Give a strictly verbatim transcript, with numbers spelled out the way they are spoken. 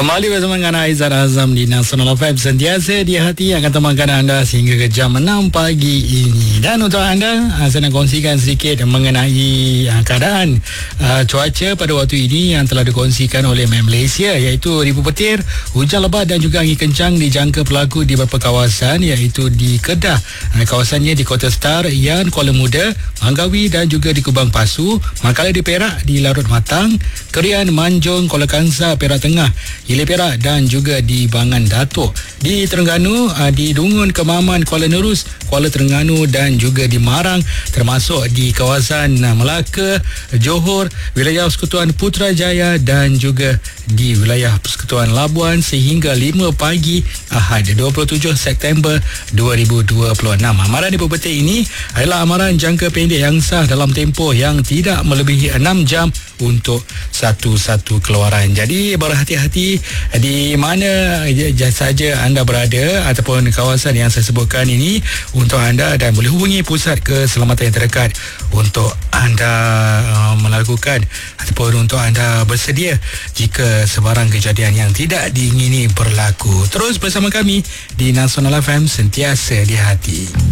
Kembali bersama dengan Aizat Azam di Nasional F M, sentiasa di hati akan temankan anda sehingga ke jam enam pagi ini. Dan untuk anda, saya nak kongsikan sedikit mengenai keadaan uh, cuaca pada waktu ini yang telah dikongsikan oleh M E M Malaysia, iaitu ribu petir, hujan lebat dan juga angin kencang dijangka berlaku di beberapa kawasan, iaitu di Kedah, kawasannya di Kota Star, Yan, Kuala Muda, Manggawi dan juga di Kubang Pasu, manakala di Perak, di Larut Matang, Kerian, Manjung, Kuala Kangsar, Perak Tengah, Hilir Perak dan juga di Bangan Datuk. Di Terengganu, di Dungun, Kemaman, Kuala Nerus, Kuala Terengganu dan juga di Marang, termasuk di kawasan Melaka, Johor, wilayah Persekutuan Putrajaya dan juga di wilayah Persekutuan Labuan sehingga lima pagi Ahad dua puluh tujuh September dua ribu dua puluh enam. Amaran ribu petir ini adalah amaran jangka pendek yang sah dalam tempoh yang tidak melebihi enam jam untuk satu-satu keluaran. Jadi berhati-hati di mana saja anda berada ataupun kawasan yang saya sebutkan ini untuk anda, dan boleh hubungi pusat keselamatan yang terdekat untuk anda uh, melakukan ataupun untuk anda bersedia jika sebarang kejadian yang tidak diingini berlaku. Terus bersama kami di Nasional F M, sentiasa di hati.